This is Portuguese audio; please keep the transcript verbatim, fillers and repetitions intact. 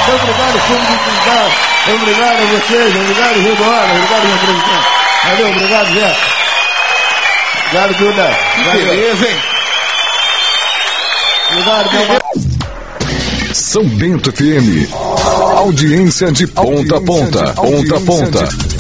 Obrigado, fundo de quintal. Obrigado a vocês. Obrigado, Rio do Hora. Obrigado, minha produção. Valeu, obrigado, Zé. Obrigado, Duda. Que beleza, hein? Obrigado, meu. São Bento F M. Audiência de ponta a ponta. Ponta a ponta.